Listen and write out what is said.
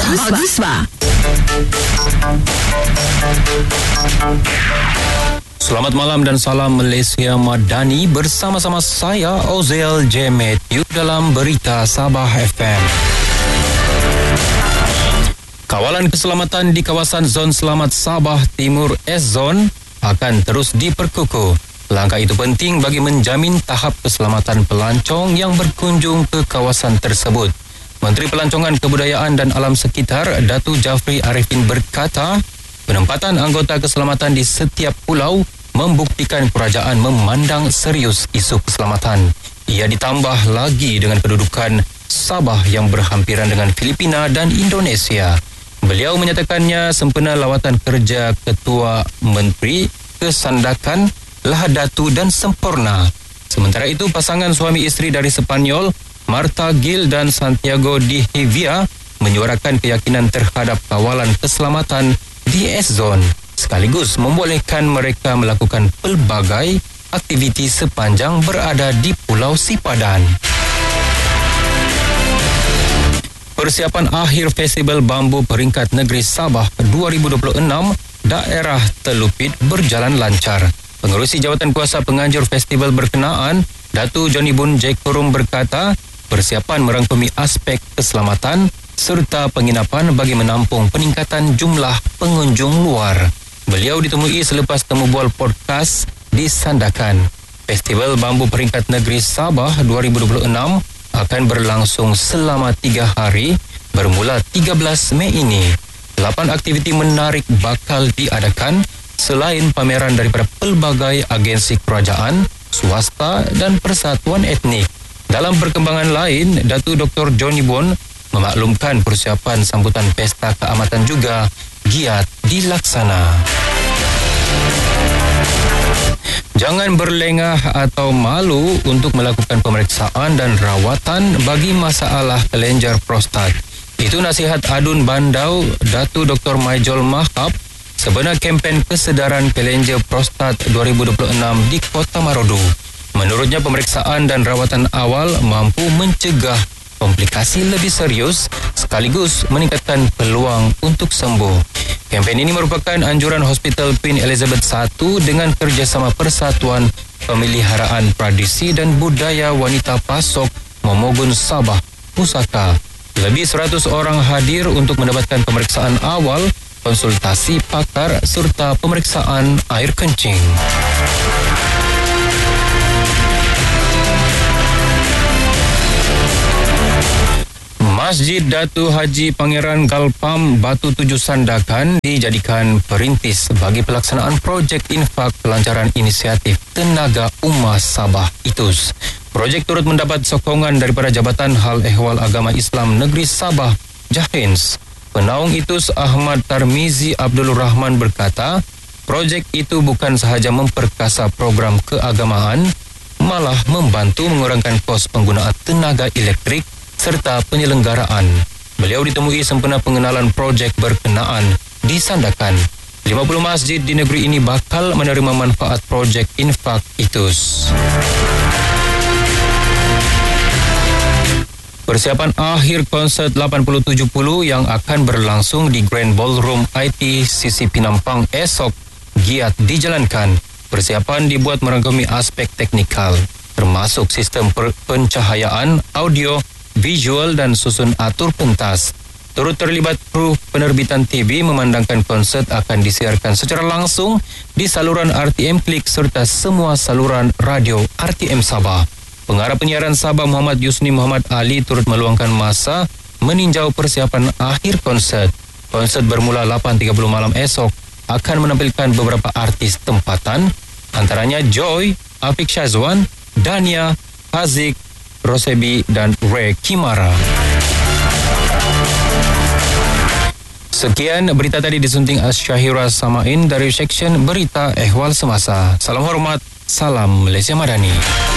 Bagus ba? Selamat malam dan salam Malaysia Madani, bersama-sama saya Ozel J. Matthew dalam Berita Sabah FM. Kawalan keselamatan di kawasan Zon Selamat Sabah Timur S-Zone akan terus diperkukuh. Langkah itu penting bagi menjamin tahap keselamatan pelancong yang berkunjung ke kawasan tersebut. Menteri Pelancongan Kebudayaan dan Alam Sekitar Datu Jafri Arifin berkata, penempatan anggota keselamatan di setiap pulau membuktikan kerajaan memandang serius isu keselamatan. Ia ditambah lagi dengan kedudukan Sabah yang berhampiran dengan Filipina dan Indonesia. Beliau menyatakannya sempena lawatan kerja Ketua Menteri ke Sandakan, Lahadatu dan Sempurna. Sementara itu, pasangan suami isteri dari Sepanyol, Marta Gil dan Santiago Di Hevia, menyuarakan keyakinan terhadap kawalan keselamatan di S-Zone, sekaligus membolehkan mereka melakukan pelbagai aktiviti sepanjang berada di Pulau Sipadan. Persiapan akhir Festival Bambu Peringkat Negeri Sabah 2026 daerah Telupit berjalan lancar. Pengerusi Jawatan Kuasa Penganjur Festival berkenaan, Datu Johnny Bun Jekorum berkata, persiapan merangkumi aspek keselamatan serta penginapan bagi menampung peningkatan jumlah pengunjung luar. Beliau ditemui selepas temu bual podcast di Sandakan. Festival Bambu Peringkat Negeri Sabah 2026 akan berlangsung selama 3 hari bermula 13 Mei ini. 8 aktiviti menarik bakal diadakan selain pameran daripada pelbagai agensi kerajaan, swasta dan persatuan etnik. Dalam perkembangan lain, Datu Dr. Johnny Bon memaklumkan persiapan sambutan Pesta Keamatan juga giat dilaksana. Jangan berlengah atau malu untuk melakukan pemeriksaan dan rawatan bagi masalah kelenjar prostat. Itu nasihat Adun Bandau Datu Dr. Maijol Mahab sebenar kempen kesedaran kelenjar prostat 2026 di Kota Marudu. Menurutnya, pemeriksaan dan rawatan awal mampu mencegah komplikasi lebih serius sekaligus meningkatkan peluang untuk sembuh. Kempen ini merupakan anjuran Hospital Queen Elizabeth I dengan kerjasama Persatuan Pemeliharaan Tradisi dan Budaya Wanita Pasok Momogun Sabah Pusaka. Lebih 100 orang hadir untuk mendapatkan pemeriksaan awal, konsultasi pakar serta pemeriksaan air kencing. Masjid Datu Haji Pangeran Galpam Batu Tujuh Sandakan dijadikan perintis bagi pelaksanaan projek infak pelancaran inisiatif Tenaga Ummah Sabah ITUS. Projek turut mendapat sokongan daripada Jabatan Hal Ehwal Agama Islam Negeri Sabah, Jahins. Penaung ITUS Ahmad Tarmizi Abdul Rahman berkata, projek itu bukan sahaja memperkasa program keagamaan, malah membantu mengurangkan kos penggunaan tenaga elektrik serta penyelenggaraan. Beliau ditemui sempena pengenalan projek berkenaan di Sandakan. 50 masjid di negeri ini bakal menerima manfaat projek infak ITUS. Persiapan akhir konsert 80-70 yang akan berlangsung di Grand Ballroom ITCC Penampang esok giat dijalankan. Persiapan dibuat merangkumi aspek teknikal, termasuk sistem pencahayaan, audio, visual dan susun atur pentas. Turut terlibat kru penerbitan TV memandangkan konsert akan disiarkan secara langsung di saluran RTM Klik serta semua saluran radio RTM Sabah. Pengarah penyiaran Sabah Muhammad Yusni Muhammad Ali turut meluangkan masa meninjau persiapan akhir konsert. Konsert bermula 8.30 malam esok akan menampilkan beberapa artis tempatan, antaranya Joy, Afik Syazwan, Dania, Hazik, Rosebi dan Ray Kimara. Sekian berita tadi disunting Asyahira Samain dari Seksyen Berita Ehwal Semasa. Salam hormat, salam Malaysia Madani.